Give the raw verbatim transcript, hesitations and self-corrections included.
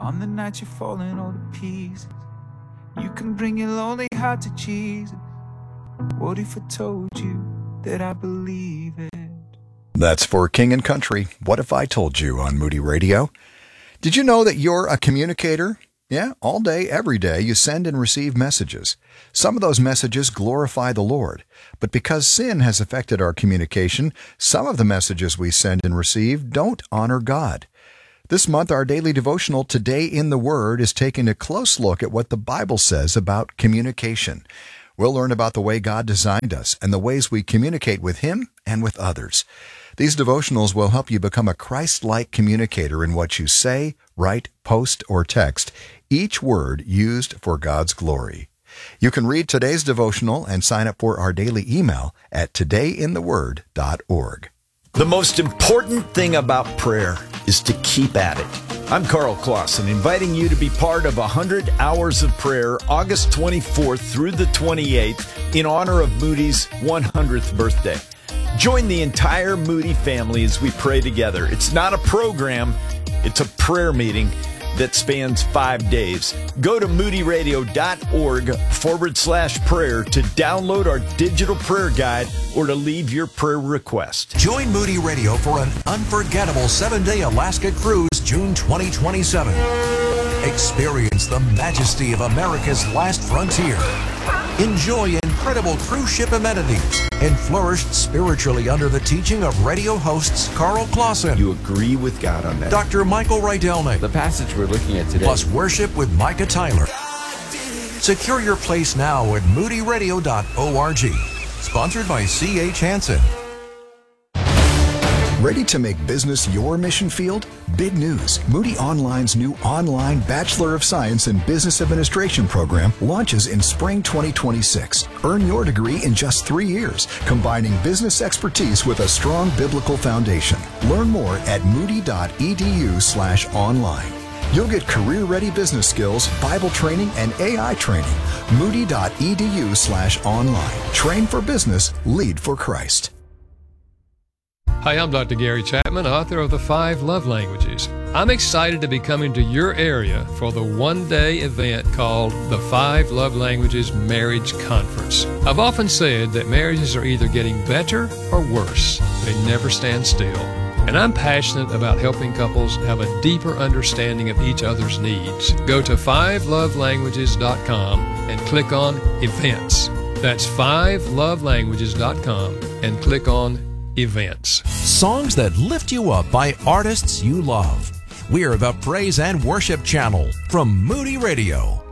On the night you're falling all to pieces, you can bring your lonely heart to Jesus. What if I told you that I believe it? That's for King and Country. What if I told you on Moody Radio? Did you know that you're a communicator? Yeah, all day, every day, you send and receive messages. Some of those messages glorify the Lord. But because sin has affected our communication, some of the messages we send and receive don't honor God. This month, our daily devotional, Today in the Word, is taking a close look at what the Bible says about communication. We'll learn about the way God designed us and the ways we communicate with Him and with others. These devotionals will help you become a Christ-like communicator in what you say, write, post, or text, each word used for God's glory. You can read today's devotional and sign up for our daily email at today in the word dot org. The most important thing about prayer is to keep at it. I'm Carl Clausen, inviting you to be part of one hundred Hours of Prayer, August twenty-fourth through the twenty-eighth, in honor of Moody's one hundredth birthday. Join the entire Moody family as we pray together. It's not a program, it's a prayer meeting that spans five days. Go to moodyradio.org forward slash prayer to download our digital prayer guide or to leave your prayer request. Join Moody Radio for an unforgettable seven-day Alaska cruise, June twenty twenty-seven. Experience the majesty of America's last frontier. Enjoy incredible cruise ship amenities and flourish spiritually under the teaching of radio hosts Carl Clausen. You agree with God on that? Doctor Michael Rydelnik. The passage we're looking at today. Plus worship with Micah Tyler. Secure your place now at moody radio dot org. Sponsored by C H Hansen. Ready to make business your mission field? Big news. Moody Online's new online Bachelor of Science in Business Administration program launches in spring twenty twenty-six. Earn your degree in just three years, combining business expertise with a strong biblical foundation. Learn more at moody.edu slash online. You'll get career-ready business skills, Bible training, and A I training. Moody.edu slash online. Train for business, lead for Christ. Hi, I'm Doctor Gary Chapman, author of The Five Love Languages. I'm excited to be coming to your area for the one-day event called the Five Love Languages Marriage Conference. I've often said that marriages are either getting better or worse. They never stand still. And I'm passionate about helping couples have a deeper understanding of each other's needs. Go to five love languages dot com and click on Events. That's five love languages dot com and click on Events. Songs that lift you up by artists you love. We're the Praise and Worship Channel from Moody Radio.